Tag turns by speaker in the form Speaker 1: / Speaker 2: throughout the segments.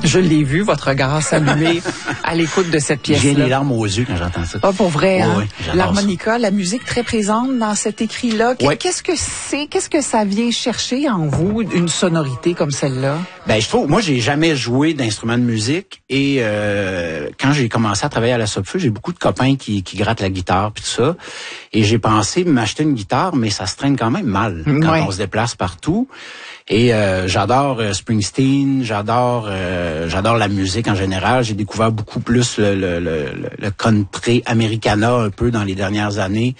Speaker 1: Je l'ai vu, votre regard s'allumer à l'écoute de cette pièce-là.
Speaker 2: J'ai les larmes aux yeux quand j'entends ça.
Speaker 1: Ah, pour vrai, hein?
Speaker 2: Oui,
Speaker 1: L'harmonica, la musique très présente dans cet écrit-là.
Speaker 2: Oui.
Speaker 1: Qu'est-ce que c'est? Qu'est-ce que ça vient chercher en vous, une sonorité comme celle-là?
Speaker 2: Ben, je trouve, moi, j'ai jamais joué d'instrument de musique et quand j'ai commencé à travailler à la Sopfeu, j'ai beaucoup de copains qui grattent la guitare puis tout ça. Et j'ai pensé m'acheter une guitare, mais ça se traîne quand même mal quand on se déplace partout. Et j'adore Springsteen, j'adore la musique en général. J'ai découvert beaucoup plus le country americana un peu dans les dernières années.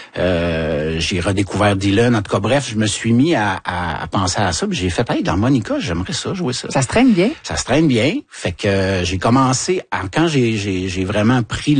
Speaker 2: J'ai redécouvert Dylan. En tout cas, bref, je me suis mis à penser à ça. Puis j'ai fait, hey, l'harmonica, j'aimerais ça, jouer ça.
Speaker 1: Ça se traîne bien?
Speaker 2: Ça se traîne bien. Fait que j'ai commencé quand j'ai vraiment pris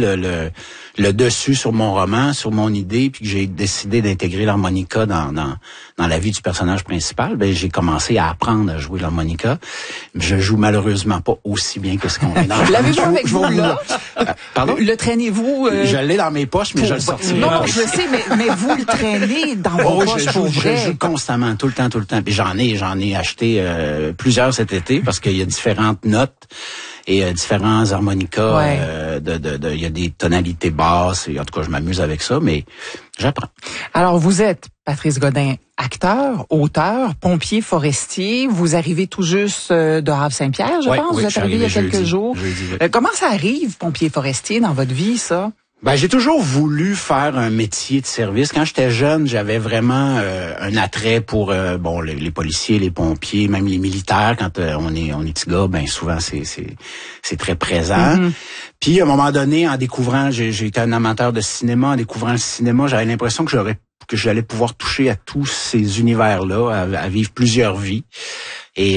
Speaker 2: le dessus sur mon roman, sur mon idée, puis que j'ai décidé d'intégrer l'harmonica dans la vie du personnage principal, ben j'ai commencé à apprendre à jouer l'harmonica. Je joue malheureusement pas aussi bien que ce qu'on est dans.
Speaker 1: L'avez-vous avec vous, là?
Speaker 2: Pardon?
Speaker 1: Le traînez-vous?
Speaker 2: Je l'ai dans mes poches, mais je le sortirai.
Speaker 1: Non, je sais, mais vous le traînez dans vos poches pour vrai.
Speaker 2: Je joue constamment, tout le temps. Puis j'en ai acheté plusieurs cet été parce qu'il y a différentes notes et différents harmonicas. Il y a des tonalités basses. Et en tout cas, je m'amuse avec ça, mais j'apprends.
Speaker 1: Alors, vous êtes Patrice Godin, acteur, auteur, pompier forestier. Vous arrivez tout juste de Havre-Saint-Pierre, je pense. Vous êtes arrivé il y a quelques jours. Comment ça arrive, pompier forestier, dans votre vie, ça?
Speaker 2: Ben, j'ai toujours voulu faire un métier de service. Quand j'étais jeune, j'avais vraiment un attrait pour les policiers, les pompiers, même les militaires. Quand on est petit gars, ben souvent c'est très présent. Mm-hmm. Puis à un moment donné, en découvrant, j'ai été un amateur de cinéma. En découvrant le cinéma, j'avais l'impression que j'allais pouvoir toucher à tous ces univers-là, à vivre plusieurs vies. Et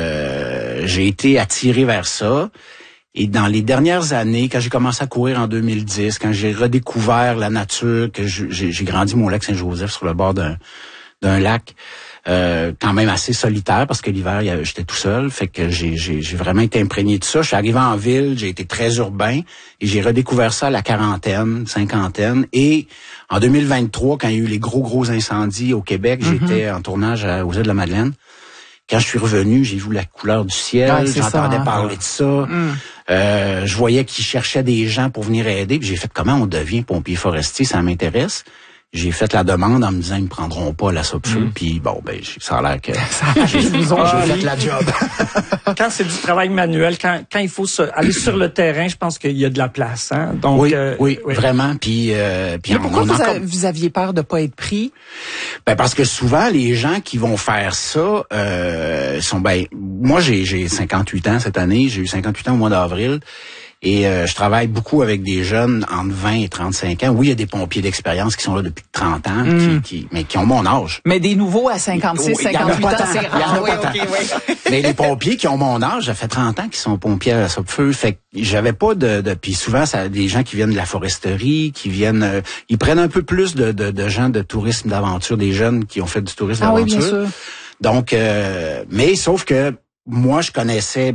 Speaker 2: j'ai été attiré vers ça. Et dans les dernières années, quand j'ai commencé à courir en 2010, quand j'ai redécouvert la nature, que j'ai grandi mon lac Saint-Joseph sur le bord d'un lac quand même assez solitaire parce que l'hiver, j'étais tout seul, fait que j'ai vraiment été imprégné de ça. Je suis arrivé en ville, j'ai été très urbain et j'ai redécouvert ça à la quarantaine, cinquantaine. Et en 2023, quand il y a eu les gros incendies au Québec, j'étais en tournage aux îles de la Madeleine. Quand je suis revenu, j'ai vu la couleur du ciel, j'entendais parler de ça. Je voyais qu'ils cherchaient des gens pour venir aider. Puis j'ai fait, comment on devient pompier forestier, ça m'intéresse. J'ai fait la demande en me disant, ils me prendront pas à la Sopfeu. Puis bon, ben ça a l'air que j'ai fait la job.
Speaker 3: Quand c'est du travail manuel, quand il faut aller sur le terrain, je pense qu'il y a de la place. Hein? Donc,
Speaker 2: oui, vraiment. Puis
Speaker 1: pourquoi vous aviez peur de pas être pris?
Speaker 2: Ben parce que souvent les gens qui vont faire ça sont moi j'ai 58 ans cette année, j'ai eu 58 ans au mois d'avril. Et je travaille beaucoup avec des jeunes entre 20 et 35 ans. Oui, il y a des pompiers d'expérience qui sont là depuis 30 ans, mais qui ont mon âge.
Speaker 1: Mais des nouveaux à 56, 58 ans, c'est rare.
Speaker 2: Mais les pompiers qui ont mon âge, ça fait 30 ans qu'ils sont pompiers à la Sopfeu. Fait que j'avais pas puis souvent, ça des gens qui viennent de la foresterie, qui viennent... ils prennent un peu plus de gens de tourisme d'aventure, des jeunes qui ont fait du tourisme d'aventure.
Speaker 1: Oui, bien sûr.
Speaker 2: Donc, mais sauf que moi, je connaissais,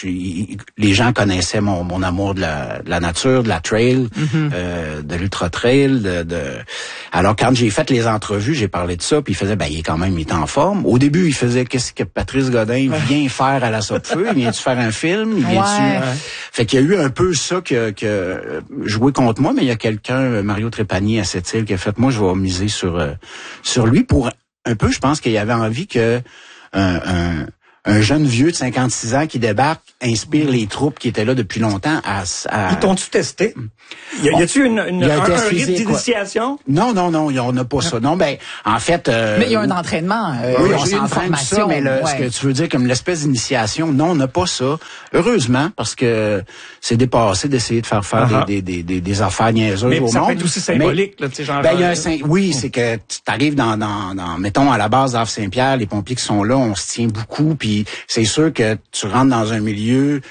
Speaker 2: les gens connaissaient mon amour de la nature, de la trail, de l'ultra trail, alors quand j'ai fait les entrevues, j'ai parlé de ça, puis il faisait, il est en forme. Au début, il faisait, qu'est-ce que Patrice Godin vient faire à la Sopfeu? Viens-tu faire un film? Fait qu'il y a eu un peu ça que joué contre moi, mais il y a quelqu'un, Mario Trépanier à Sept-Îles, qui a fait, moi, je vais miser sur lui pour un peu, je pense qu'il avait envie que un jeune vieux de 56 ans qui débarque inspire les troupes qui étaient là depuis longtemps à...
Speaker 3: Ils t'ont-tu testé? Y a-tu un rite d'initiation?
Speaker 2: Non, on n'a pas ça. Non, en fait...
Speaker 1: mais il y a un entraînement.
Speaker 2: Oui, on s'entraîne ça, mais ce que tu veux dire comme l'espèce d'initiation, non, on n'a pas ça. Heureusement, parce que c'est dépassé d'essayer de faire des affaires niaiseuses au monde.
Speaker 3: Mais ça peut être aussi symbolique, là, tu sais, genre...
Speaker 2: oui, c'est que tu arrives dans, mettons, à la base d'Havre-Saint-Pierre, les pompiers qui sont là, on se tient beaucoup, puis c'est sûr que tu rentres dans un milieu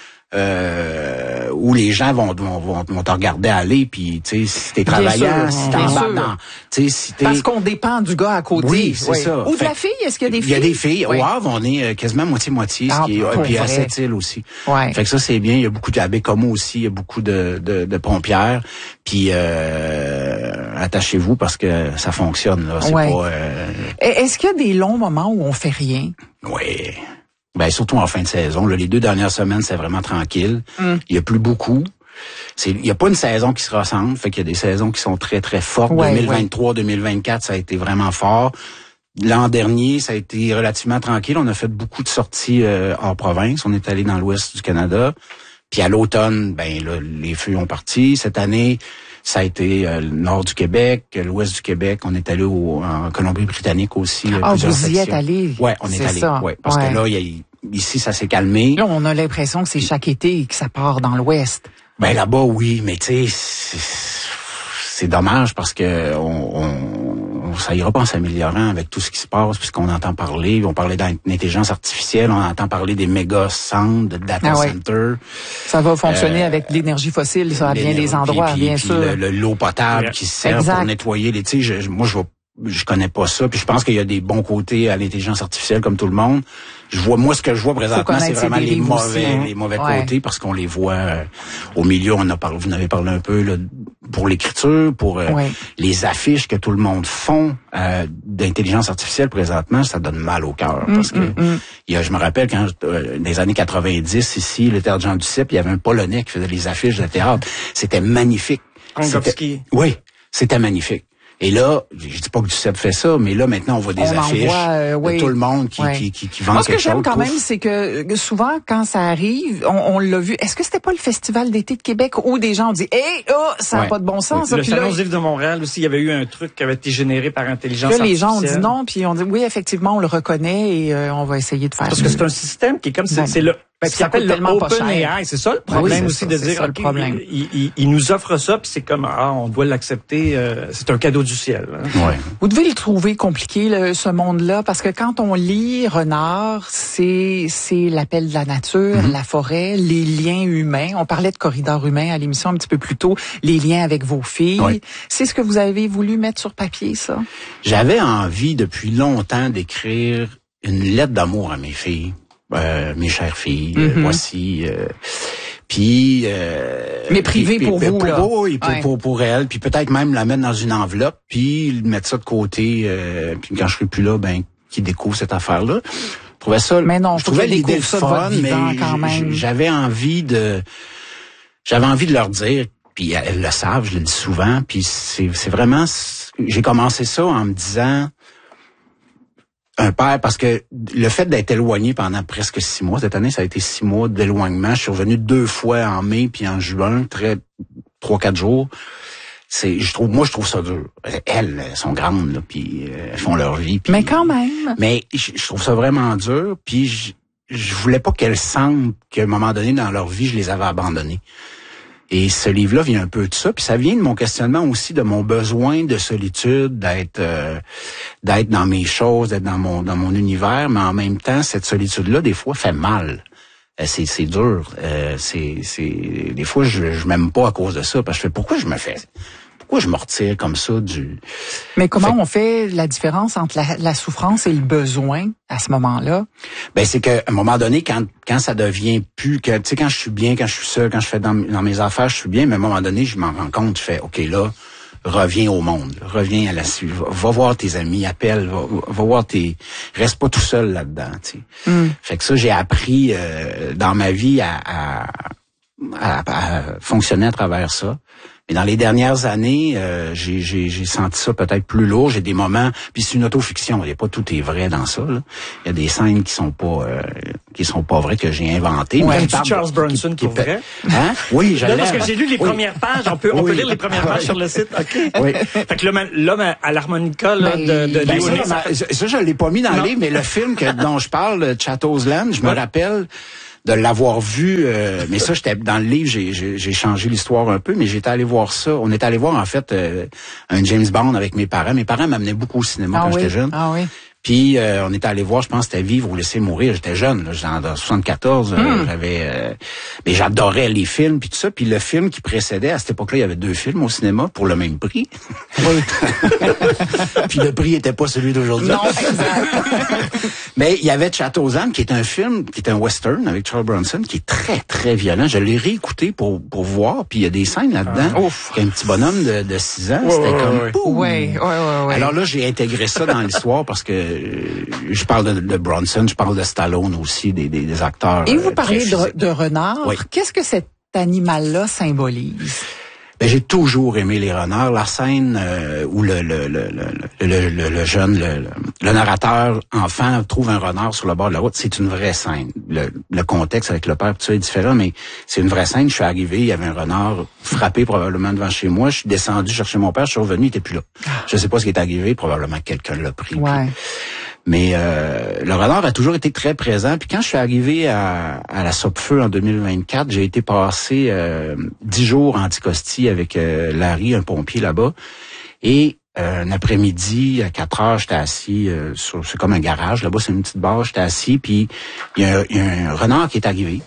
Speaker 2: où les gens vont te regarder aller, puis tu sais, si t'es travaillant, si t'embarques dans, tu sais, si t'es...
Speaker 1: Parce qu'on dépend du gars à côté.
Speaker 2: Oui, c'est ça.
Speaker 1: Ou de la fille, est-ce qu'il y a des filles?
Speaker 2: Il y a des filles. Au Havre, on est quasiment moitié-moitié, puis à Sept-Îles aussi.
Speaker 1: Ouais.
Speaker 2: Fait que ça, c'est bien. Il y a beaucoup d'Abaie-Comeau aussi, il y a beaucoup de pompières. Puis attachez-vous parce que ça fonctionne, là. C'est pas...
Speaker 1: Est-ce qu'il y a des longs moments où on fait rien?
Speaker 2: Oui. Ben surtout en fin de saison. Là, les 2 dernières semaines, c'est vraiment tranquille. Il y a plus beaucoup. Il y a pas une saison qui se ressemble. Fait qu'il y a des saisons qui sont très, très fortes. 2023, 2024, ça a été vraiment fort. L'an dernier, ça a été relativement tranquille. On a fait beaucoup de sorties hors province. On est allé dans l'ouest du Canada. Puis à l'automne, ben là, les feux ont parti. Cette année, ça a été le nord du Québec, l'ouest du Québec. On est allé en Colombie-Britannique aussi.
Speaker 1: Vous y êtes allé?
Speaker 2: Ouais, on est allé. Ouais, parce que là, ici, ça s'est calmé.
Speaker 1: Là, on a l'impression que c'est chaque été que ça part dans l'ouest.
Speaker 2: Ben là-bas, oui, mais tu sais, c'est dommage parce que ça ira pas en s'améliorant avec tout ce qui se passe, puisqu'on entend parler, on parlait d'intelligence artificielle, on entend parler des méga centres, de data centers.
Speaker 1: Ça va fonctionner avec l'énergie fossile, ça, à bien des endroits, bien sûr.
Speaker 2: L'eau potable qui sert pour nettoyer les, tu sais, je connais pas ça, puis je pense qu'il y a des bons côtés à l'intelligence artificielle comme tout le monde. Moi ce que je vois présentement, c'est vraiment les mauvais côtés parce qu'on les voit au milieu. Vous en avez parlé un peu là, pour l'écriture, pour les affiches que tout le monde font d'intelligence artificielle présentement, ça donne mal au cœur parce que je me rappelle quand dans les années 90 ici, le théâtre Jean Duceppe, il y avait un Polonais qui faisait les affiches de théâtre. C'était magnifique. Oui, c'était magnifique. Et là, je dis pas que Duceppe fait ça, mais là, maintenant, on voit des affiches de tout le monde qui vend quelque chose.
Speaker 1: Moi, ce que j'aime quand même, c'est que souvent, quand ça arrive, on l'a vu. Est-ce que c'était pas le Festival d'été de Québec où des gens ont dit, ça n'a pas de bon sens.
Speaker 3: Le Salon du livre de Montréal aussi, il y avait eu un truc qui avait été généré par intelligence artificielle.
Speaker 1: Les gens ont dit non, puis on dit, oui, effectivement, on le reconnaît et on va essayer de faire.
Speaker 3: Parce que c'est un système qui est comme, c'est le... Ça s'appelle le OpenAI, c'est ça le problème aussi de dire il nous offre ça puis c'est comme on doit l'accepter, c'est un cadeau du ciel. Hein.
Speaker 1: Vous devez le trouver compliqué ce monde-là parce que quand on lit Renard, c'est l'appel de la nature, la forêt, les liens humains. On parlait de corridor humain à l'émission un petit peu plus tôt, les liens avec vos filles. Oui. C'est ce que vous avez voulu mettre sur papier, ça?
Speaker 2: J'avais envie depuis longtemps d'écrire une lettre d'amour à mes filles. Mes chères filles, voici. Puis
Speaker 1: mais privé pour vous là.
Speaker 2: Pour elle, puis peut-être même la mettre dans une enveloppe, puis mettre ça de côté. Puis quand je serai plus là, ben qui découvre cette affaire-là. Je trouvais ça.
Speaker 1: Mais non,
Speaker 2: je trouvais l'idée fun, mais j'avais envie de leur dire. Puis elles le savent, je le dis souvent. Puis c'est vraiment. J'ai commencé ça en me disant. Un père, parce que le fait d'être éloigné pendant presque 6 mois, cette année, ça a été 6 mois d'éloignement. Je suis revenu 2 fois en mai puis en juin, 3-4 jours. Je trouve ça dur. Elles sont grandes, là, puis elles font leur vie. Puis,
Speaker 1: mais quand même.
Speaker 2: Mais je trouve ça vraiment dur, puis je voulais pas qu'elles sentent qu'à un moment donné dans leur vie, je les avais abandonnées. Et ce livre-là vient un peu de ça, puis ça vient de mon questionnement aussi, de mon besoin de solitude, d'être dans mes choses, d'être dans mon univers, mais en même temps, cette solitude-là, des fois, fait mal. C'est dur. Des fois, je m'aime pas à cause de ça, parce que pourquoi je me retire comme ça du...
Speaker 1: Mais comment on fait la différence entre la souffrance et le besoin à ce moment-là?
Speaker 2: Ben, c'est qu'à un moment donné, quand ça devient plus que, tu sais, quand je suis bien, quand je suis seul, quand je fais dans mes affaires, je suis bien, mais à un moment donné, je m'en rends compte, je fais, OK, là, reviens au monde, reviens à la suite, va voir tes amis, appelle, va voir reste pas tout seul là-dedans, tu sais. Fait que ça, j'ai appris, dans ma vie à fonctionner à travers ça. Mais dans les dernières années, j'ai senti ça peut-être plus lourd. J'ai des moments, puis c'est une autofiction. Il y a pas tout est vrai dans ça. Là. Il y a des scènes qui sont pas vraies que j'ai inventées.
Speaker 3: Ouais, Charles Bronson pour vrai.
Speaker 2: Hein? Oui, j'allais.
Speaker 3: Parce que j'ai lu les premières pages. On peut lire les premières pages sur le site. Ok. Oui. Fait que l'homme à l'harmonica là, de Léonie.
Speaker 2: Ça, je l'ai pas mis dans le livre, mais le film dont je parle, Chatto's Land, je me rappelle de l'avoir vu, mais ça, j'étais dans le livre, j'ai changé l'histoire un peu, mais j'étais allé voir ça. On est allé voir, en fait, un James Bond avec mes parents. Mes parents m'amenaient beaucoup au cinéma quand j'étais jeune.
Speaker 1: Ah oui.
Speaker 2: Puis on est allé voir, je pense, c'était Vivre ou Laisser mourir. J'étais jeune, là, en 74. Mais j'adorais les films puis tout ça. Puis le film qui précédait, à cette époque-là, il y avait 2 films au cinéma pour le même prix. Oui. Puis le prix était pas celui d'aujourd'hui.
Speaker 1: Non, exact.
Speaker 2: Mais il y avait Chatto's Land, qui est un film, qui est un western avec Charles Bronson, qui est très, très violent. Je l'ai réécouté pour voir. Puis il y a des scènes là-dedans. Un petit bonhomme de 6 ans. C'était comme...
Speaker 1: Oui.
Speaker 2: Alors là, j'ai intégré ça dans l'histoire parce que je parle de Bronson, je parle de Stallone aussi, des acteurs.
Speaker 1: Et vous parlez de renard. Oui. Qu'est-ce que cet animal-là symbolise?
Speaker 2: Ben, j'ai toujours aimé les renards. La scène où le jeune, le narrateur enfant trouve un renard sur le bord de la route, c'est une vraie scène. Le contexte avec le père, tout ça est différent, mais c'est une vraie scène. Je suis arrivé, il y avait un renard frappé probablement devant chez moi. Je suis descendu chercher mon père, je suis revenu, il était plus là. Je sais pas ce qui est arrivé, probablement quelqu'un l'a pris.
Speaker 1: Ouais.
Speaker 2: Mais le renard a toujours été très présent. Puis quand je suis arrivé à la Sopfeu en 2024, j'ai été passer 10 jours en Anticosti avec Larry, un pompier là-bas. Et un après-midi, à 4 heures, j'étais assis c'est comme un garage. Là-bas, c'est une petite barre. J'étais assis, puis il y a un renard qui est arrivé.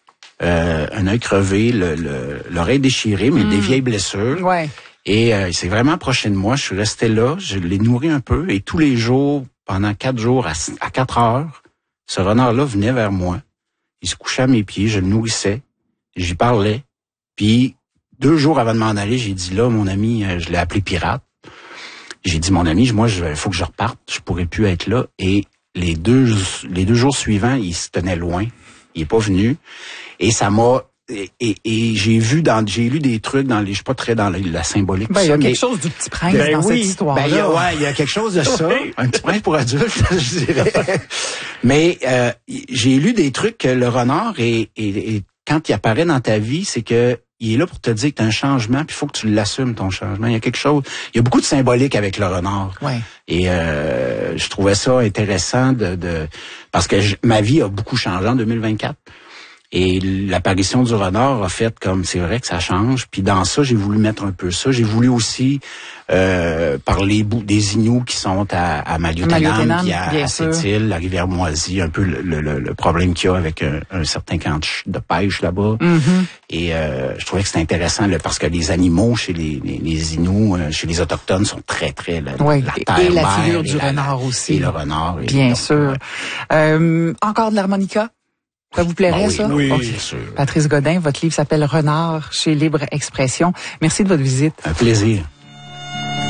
Speaker 2: Un œil crevé, l'oreille déchirée, mais des vieilles blessures.
Speaker 1: Ouais.
Speaker 2: Et il s'est vraiment approché de moi. Je suis resté là. Je l'ai nourri un peu. Et tous les jours, pendant 4 jours, à 4 heures, ce renard-là venait vers moi. Il se couchait à mes pieds, je le nourrissais, j'y parlais. Puis 2 jours avant de m'en aller, j'ai dit là, mon ami, je l'ai appelé pirate. J'ai dit, mon ami, moi, il faut que je reparte, je pourrais plus être là. Et les deux jours suivants, il se tenait loin. Il est pas venu. Et ça m'a... Et j'ai lu des trucs je suis pas très dans la symbolique.
Speaker 1: Il y a quelque chose du Petit Prince dans cette histoire-là.
Speaker 2: Il y a quelque chose de ça. Un Petit Prince pour adultes, je dirais. Mais j'ai lu des trucs que le renard et quand il apparaît dans ta vie, c'est que il est là pour te dire que tu as un changement, puis il faut que tu l'assumes, ton changement. Il y a quelque chose. Il y a beaucoup de symbolique avec le renard.
Speaker 1: Ouais.
Speaker 2: Et je trouvais ça intéressant parce que ma vie a beaucoup changé en 2024. Et l'apparition du renard a fait comme, c'est vrai que ça change. Puis dans ça, j'ai voulu mettre un peu ça. J'ai voulu aussi parler des Inuits qui sont à Maliotenam, puis à Sept-Îles, la rivière Moisie, un peu le problème qu'il y a avec un certain camp de pêche là-bas.
Speaker 1: Mm-hmm.
Speaker 2: Et je trouvais que c'était intéressant parce que les animaux chez les Inuits, chez les Autochtones, sont très, très... la terre,
Speaker 1: et la figure du renard aussi.
Speaker 2: Et le renard.
Speaker 1: Bien sûr. Encore de l'harmonica? Ça vous plairait, ça?
Speaker 2: Oui, bien sûr.
Speaker 1: Patrice Godin, votre livre s'appelle Renard chez Libre Expression. Merci de votre visite.
Speaker 2: Un plaisir.